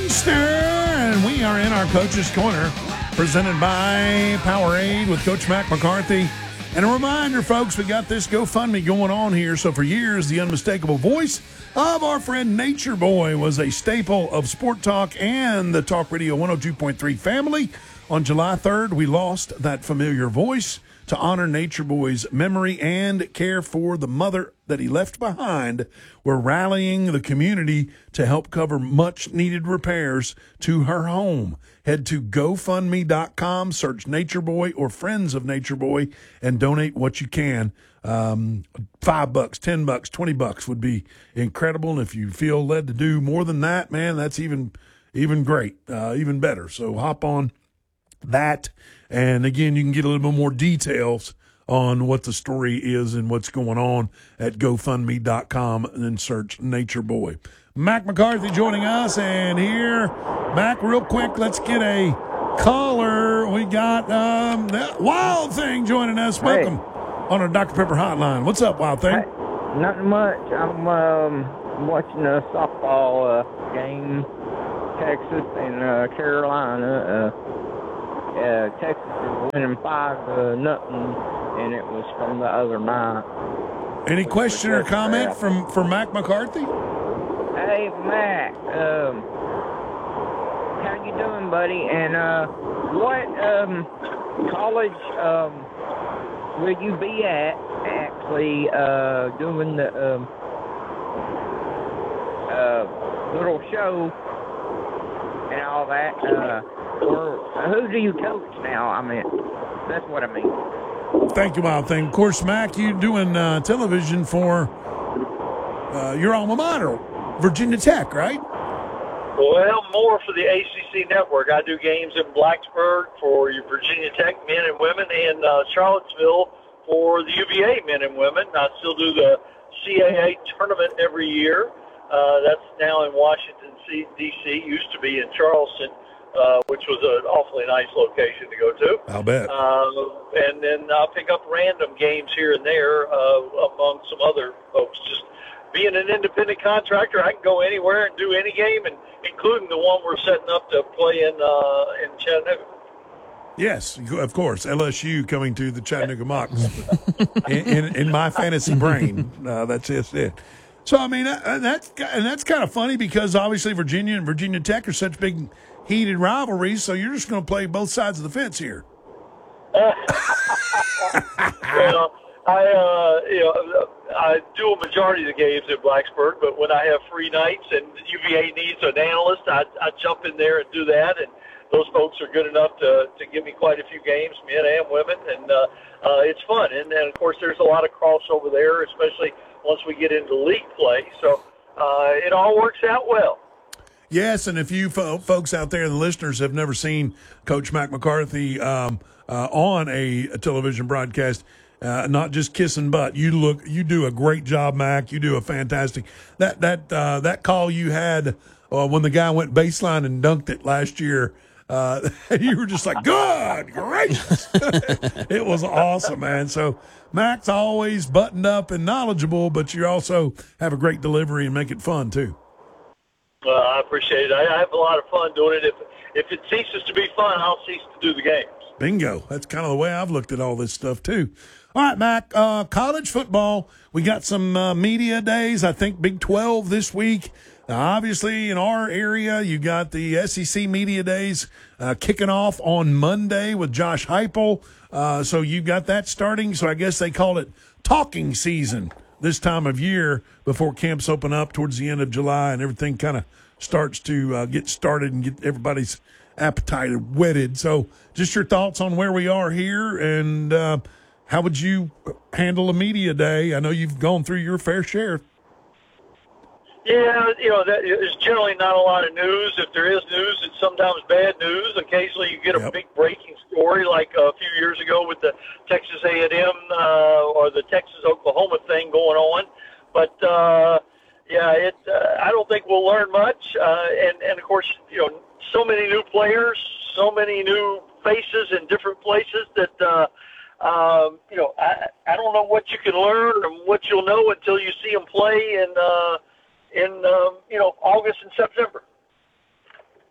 Easter, and we are in our Coach's Corner, presented by Powerade with Coach Mac McCarthy. And a reminder, folks, we got this GoFundMe going on here. So for years, the unmistakable voice of our friend Nature Boy was a staple of Sport Talk and the Talk Radio 102.3 family. On July 3rd, we lost that familiar voice. To honor Nature Boy's memory and care for the mother that he left behind, we're rallying the community to help cover much-needed repairs to her home. Head to GoFundMe.com, search Nature Boy or Friends of Nature Boy, and donate what you can. $5, $10, $20 would be incredible. And if you feel led to do more than that, man, that's even great, even better. So hop on that. And again, you can get a little bit more details on what the story is and what's going on at GoFundMe.com and then search Nature Boy. Mac McCarthy joining us, and here, Mac, real quick, let's get a caller. We got Wild Thing joining us. Welcome on our Dr. Pepper hotline. What's up, Wild Thing? Hey, nothing much. I'm watching a softball game, Texas and Carolina. Texas is winning 5-0, and it was from the other night. Any question or comment from Mac McCarthy? Hey, Mac, how you doing, buddy? And what college will you be at, actually, doing the little show and all that? Or who do you coach now? I mean, that's what I mean. Thank you, Wild Thing. Of course, Mac, you doing television for your alma mater, Virginia Tech, right? Well, more for the ACC network. I do games in Blacksburg for your Virginia Tech men and women, and Charlottesville for the UVA men and women. I still do the CAA tournament every year. That's now in Washington, D.C. Used to be in Charleston. Which was an awfully nice location to go to. I'll bet. And then I'll pick up random games here and there among some other folks. Just being an independent contractor, I can go anywhere and do any game, and including the one we're setting up to play in Chattanooga. Yes, of course. LSU coming to the Chattanooga Mocs. in my fantasy brain, that's just it. So, I mean, that's kind of funny because obviously Virginia and Virginia Tech are such big heated rivalries, so you're just going to play both sides of the fence here. Well, I do a majority of the games at Blacksburg, but when I have free nights and UVA needs an analyst, I jump in there and do that, and those folks are good enough to give me quite a few games, men and women, and it's fun. And of course, there's a lot of crossover there, especially once we get into league play, so it all works out well. Yes, and if you folks out there, the listeners, have never seen Coach Mac McCarthy on a television broadcast, not just kissing butt, you do a great job, Mac. You do a fantastic that call you had when the guy went baseline and dunked it last year. You were just like, good gracious. It was awesome, man. So Mac's always buttoned up and knowledgeable, but you also have a great delivery and make it fun too. Well, I appreciate it. I have a lot of fun doing it. If it ceases to be fun, I'll cease to do the games. Bingo. That's kind of the way I've looked at all this stuff, too. All right, Mac, college football, we got some media days. I think Big 12 this week. Obviously, in our area, you got the SEC media days kicking off on Monday with Josh Heupel. So you've got that starting. So I guess they call it talking season this time of year before camps open up towards the end of July and everything kind of starts to get started and get everybody's appetite whetted. So just your thoughts on where we are here and how would you handle a media day? I know you've gone through your fair share. Yeah, there's generally not a lot of news. If there is news, it's sometimes bad news. Occasionally you get a big breaking story like a few years ago with the Texas A&M or the Texas-Oklahoma thing going on. But, I don't think we'll learn much. And of course, so many new players, so many new faces in different places that, I don't know what you can learn and what you'll know until you see them play in August and September.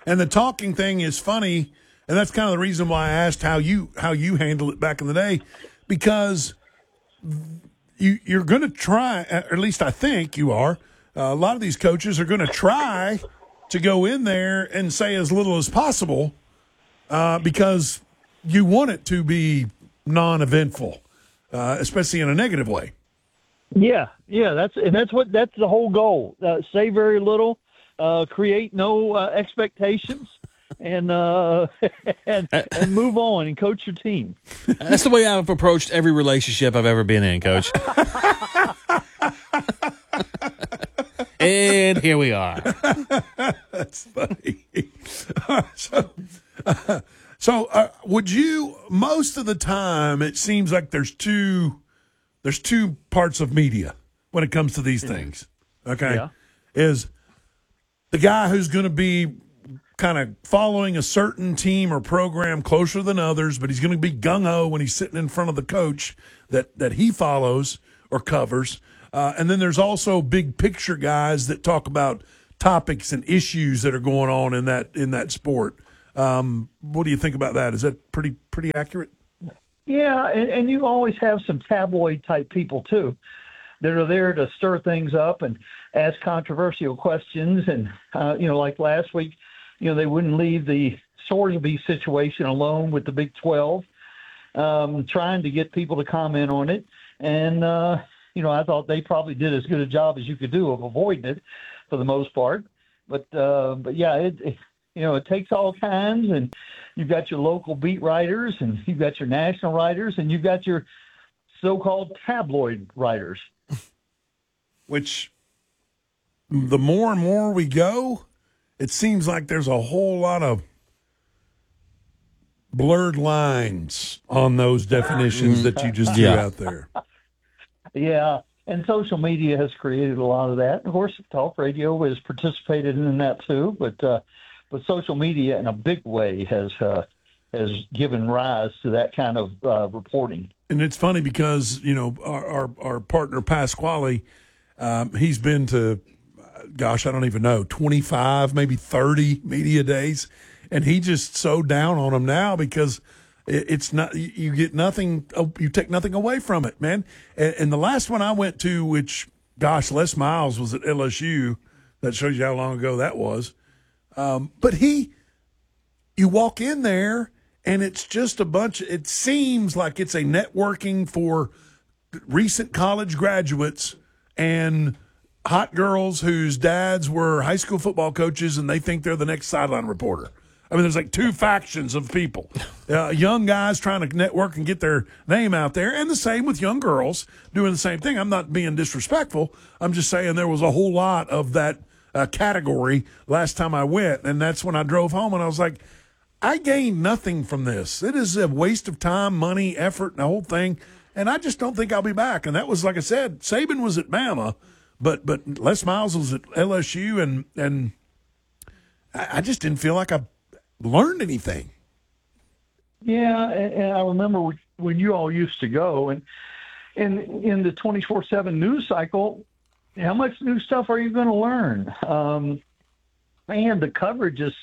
And the talking thing is funny, and that's kind of the reason why I asked how you handled it back in the day, because you're going to try, or at least I think you are. A lot of these coaches are going to try to go in there and say as little as possible because you want it to be non-eventful, especially in a negative way. Yeah, that's the whole goal. Say very little, create no expectations, and move on and coach your team. That's the way I've approached every relationship I've ever been in, Coach. And here we are. That's funny. So, would you? Most of the time, it seems like there's two parts of media when it comes to these things. Okay, Yeah. Is the guy who's going to be kind of following a certain team or program closer than others, but he's going to be gung-ho when he's sitting in front of the coach that he follows or covers. And then there's also big picture guys that talk about topics and issues that are going on in that sport. What do you think about that? Is that pretty accurate? Yeah, and you always have some tabloid type people too that are there to stir things up and ask controversial questions. And like last week, they wouldn't leave the Sorsby situation alone with the Big 12, trying to get people to comment on it. And I thought they probably did as good a job as you could do of avoiding it for the most part. But yeah, it takes all kinds, and you've got your local beat writers, and you've got your national writers, and you've got your so-called tabloid writers. Which the more and more we go, it seems like there's a whole lot of blurred lines on those definitions that you just threw out there. Yeah, and social media has created a lot of that. Of course, talk radio has participated in that too, but social media in a big way has given rise to that kind of reporting. And it's funny because our partner Pasquale, he's been to, gosh, I don't even know, 25, maybe 30 media days, and he just so down on them now because it's not, you get nothing, you take nothing away from it, man. And the last one I went to, which, gosh, Les Miles was at LSU. That shows you how long ago that was. But you walk in there and it's just it seems like it's a networking for recent college graduates and hot girls whose dads were high school football coaches and they think they're the next sideline reporter. I mean, there's like two factions of people. Young guys trying to network and get their name out there, and the same with young girls doing the same thing. I'm not being disrespectful. I'm just saying there was a whole lot of that category last time I went, and that's when I drove home, and I was like, I gained nothing from this. It is a waste of time, money, effort, and the whole thing, and I just don't think I'll be back. And that was, like I said, Saban was at Bama, but Les Miles was at LSU, and I just didn't feel like I learned anything. Yeah, and I remember when you all used to go, and in the 24/7 news cycle, how much new stuff are you going to learn? And the coverage is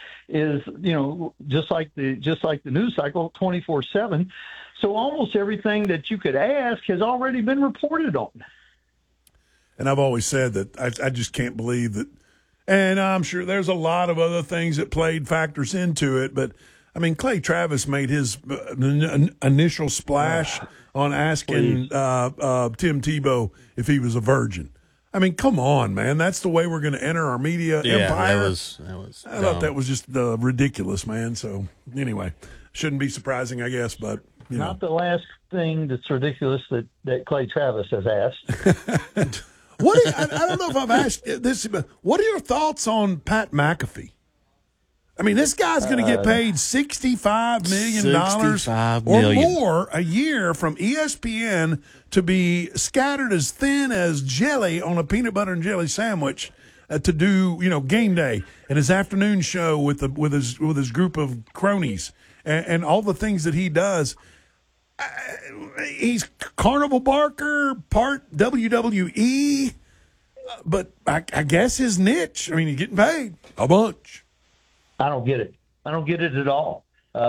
just like the news cycle, 24/7. So almost everything that you could ask has already been reported on. And I've always said that I just can't believe that. And I'm sure there's a lot of other things that played factors into it. But, I mean, Clay Travis made his initial splash on asking Tim Tebow if he was a virgin. I mean, come on, man. That's the way we're going to enter our media empire. That was I thought that was just ridiculous, man. So, anyway, shouldn't be surprising, I guess. But, Not the last thing that's ridiculous that Clay Travis has asked. I don't know if I've asked this, but what are your thoughts on Pat McAfee? I mean, this guy's going to get paid $65 million or more a year from ESPN to be scattered as thin as jelly on a peanut butter and jelly sandwich to do, game day and his afternoon show with his group of cronies and all the things that he does. He's Carnival Barker, part WWE, but I guess his niche. I mean, he's getting paid a bunch. I don't get it. I don't get it at all.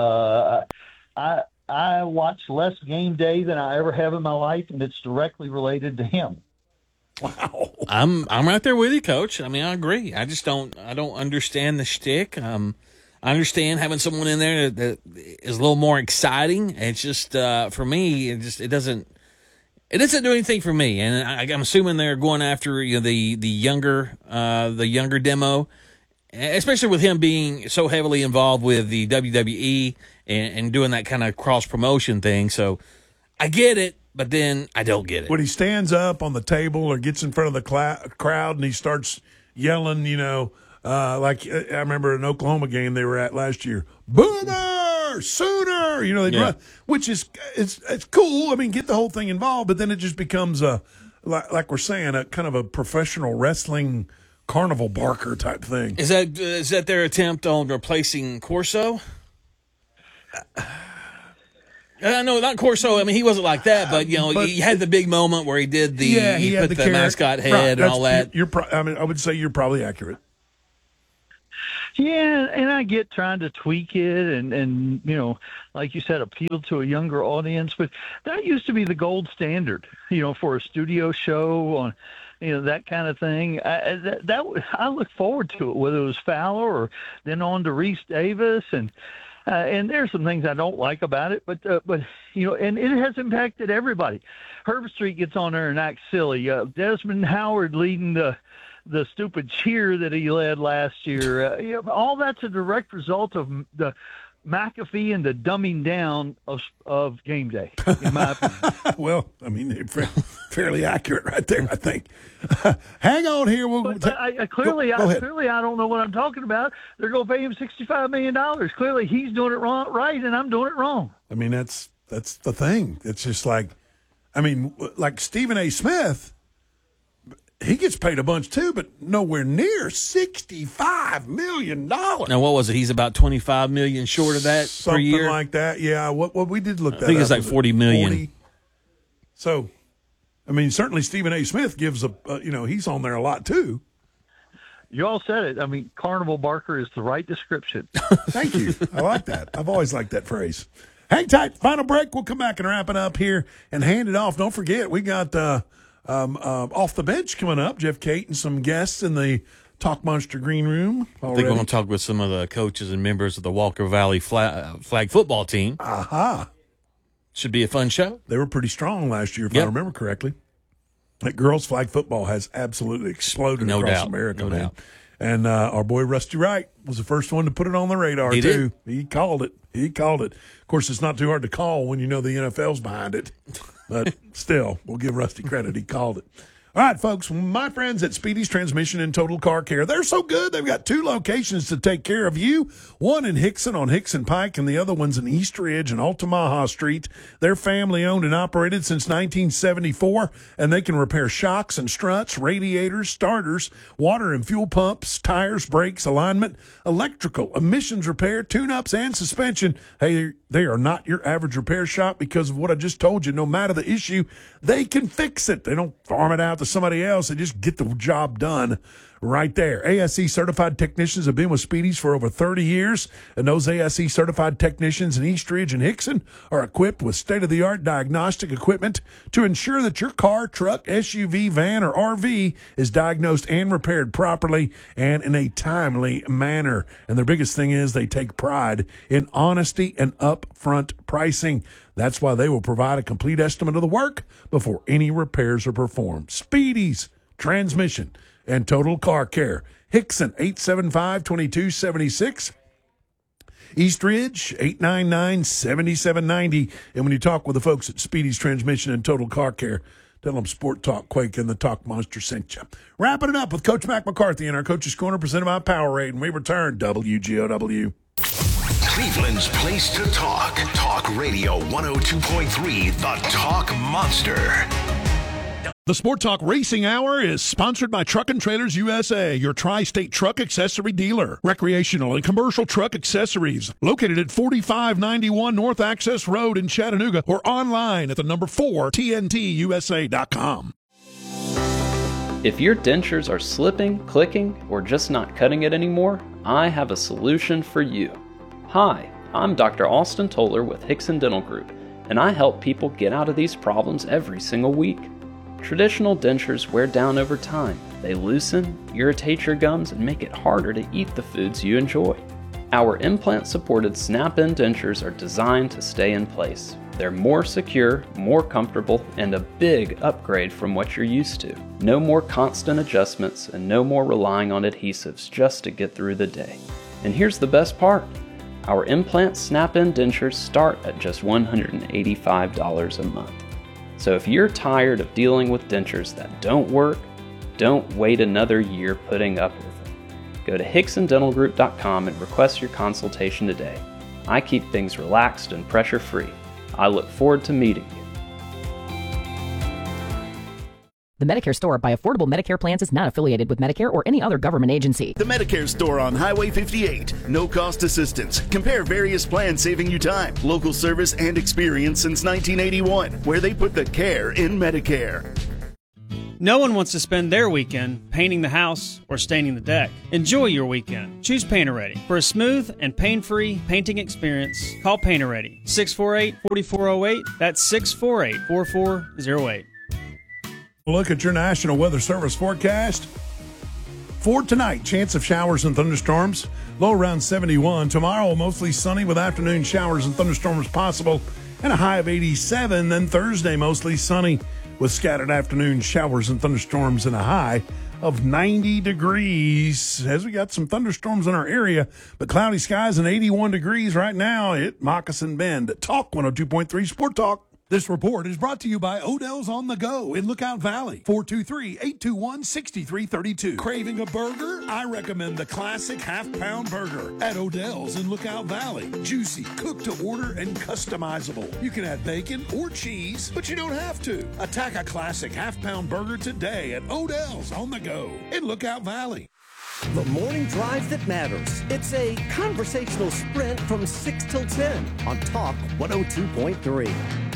I watch less game day than I ever have in my life, and it's directly related to him. Wow. I'm right there with you, Coach. I mean, I agree. I don't understand the shtick. I understand having someone in there that is a little more exciting. It's just for me, it doesn't do anything for me. And I'm assuming they're going after the younger demo, especially with him being so heavily involved with the WWE and doing that kind of cross promotion thing. So I get it. But then I don't get it. When he stands up on the table or gets in front of the crowd and he starts yelling, like I remember an Oklahoma game they were at last year, Boomer, Sooner, they'd run, which is it's cool. I mean, get the whole thing involved, but then it just becomes like we're saying, a kind of a professional wrestling carnival barker type thing. Is that their attempt on replacing Corso? No, not Corso. I mean, he wasn't like that, but he had the big moment where he did he put the mascot head and all that. I would say you're probably accurate. Yeah, and I get trying to tweak it and like you said, appeal to a younger audience, but that used to be the gold standard, for a studio show on, that kind of thing. I look forward to it, whether it was Fowler or then on to Reese Davis and there's some things I don't like about it, but and it has impacted everybody. Herbstreit gets on there and acts silly. Desmond Howard leading the stupid cheer that he led last year. All that's a direct result of the McAfee and the dumbing down of game day, in my opinion. Well, I mean, fairly accurate right there, I think. Hang on here. Clearly, I don't know what I'm talking about. They're going to pay him $65 million. Clearly, he's doing it wrong, right, and I'm doing it wrong. I mean, that's the thing. It's just like Stephen A. Smith, he gets paid a bunch too, but nowhere near $65 million. Now, what was it? He's about $25 million short of that per year? Something like that, yeah. What we did look that up. I think it's like $40 million. 40? So, I mean, certainly Stephen A. Smith gives he's on there a lot too. You all said it. I mean, Carnival Barker is the right description. Thank you. I like that. I've always liked that phrase. Hang tight. Final break. We'll come back and wrap it up here and hand it off. Don't forget, we got off the bench coming up. Jeff Cate and some guests in the Talk Monster green room. I think we're going to talk with some of the coaches and members of the Walker Valley flag football team. Aha. Should be a fun show. They were pretty strong last year, if I remember correctly. That girls' flag football has absolutely exploded across America, man. Doubt. And our boy Rusty Wright was the first one to put it on the radar, too. He called it. Of course, it's not too hard to call when you know the NFL's behind it. But still, we'll give Rusty credit. He called it. All right, folks, my friends at Speedy's Transmission and Total Car Care, they're so good. They've got 2 locations to take care of you, one in Hickson on Hickson Pike, and the other one's in East Ridge and Altamaha Street. They're family-owned and operated since 1974, and they can repair shocks and struts, radiators, starters, water and fuel pumps, tires, brakes, alignment, electrical, emissions repair, tune-ups, and suspension. Hey, they are not your average repair shop because of what I just told you. No matter the issue, they can fix it. They don't farm it out to somebody else. They just get the job done right there. ASE certified technicians have been with Speedy's for over 30 years, and those ASE certified technicians in East Ridge and Hickson are equipped with state-of-the-art diagnostic equipment to ensure that your car, truck, SUV, van, or RV is diagnosed and repaired properly and in a timely manner. And their biggest thing is they take pride in honesty and upfront pricing. That's why they will provide a complete estimate of the work before any repairs are performed. Speedy's Transmission and Total Car Care. Hickson, 875-2276. East Ridge, 899-7790. And when you talk with the folks at Speedy's Transmission and Total Car Care, tell them Sport Talk Quake and the Talk Monster sent you. Wrapping it up with Coach Mac McCarthy in our Coach's Corner, presented by Powerade. And we return WGOW. Cleveland's place to talk. Talk Radio 102.3, the Talk Monster. The Sport Talk Racing Hour is sponsored by Truck and Trailers USA, your tri-state truck accessory dealer. Recreational and commercial truck accessories. Located at 4591 North Access Road in Chattanooga or online at the number 4 TNTUSA.com. If your dentures are slipping, clicking, or just not cutting it anymore, I have a solution for you. Hi, I'm Dr. Austin Toller with Hickson Dental Group, and I help people get out of these problems every single week. Traditional dentures wear down over time. They loosen, irritate your gums, and make it harder to eat the foods you enjoy. Our implant-supported snap-in dentures are designed to stay in place. They're more secure, more comfortable, and a big upgrade from what you're used to. No more constant adjustments and no more relying on adhesives just to get through the day. And here's the best part. Our implant snap-in dentures start at just $185 a month. So if you're tired of dealing with dentures that don't work, don't wait another year putting up with them. Go to HicksonDentalGroup.com and request your consultation today. I keep things relaxed and pressure-free. I look forward to meeting you. The Medicare Store by Affordable Medicare Plans is not affiliated with Medicare or any other government agency. The Medicare Store on Highway 58. No cost assistance. Compare various plans saving you time, local service, and experience since 1981, where they put the care in Medicare. No one wants to spend their weekend painting the house or staining the deck. Enjoy your weekend. Choose Painter Ready. For a smooth and pain-free painting experience, call Painter Ready. 648-4408. That's 648-4408. Look at your National Weather Service forecast. For tonight, chance of showers and thunderstorms. Low around 71. Tomorrow, mostly sunny with afternoon showers and thunderstorms possible and a high of 87. Then Thursday, mostly sunny with scattered afternoon showers and thunderstorms and a high of 90 degrees. As we got some thunderstorms in our area, but cloudy skies and 81 degrees right now at Moccasin Bend. Talk 102.3 Sport Talk. This report is brought to you by Odell's on the Go in Lookout Valley. 423-821-6332. Craving a burger? I recommend the classic half-pound burger at Odell's in Lookout Valley. Juicy, cooked to order, and customizable. You can add bacon or cheese, but you don't have to. Attack a classic half-pound burger today at Odell's on the Go in Lookout Valley. The morning drive that matters. It's a conversational sprint from 6 till 10 on Talk 102.3.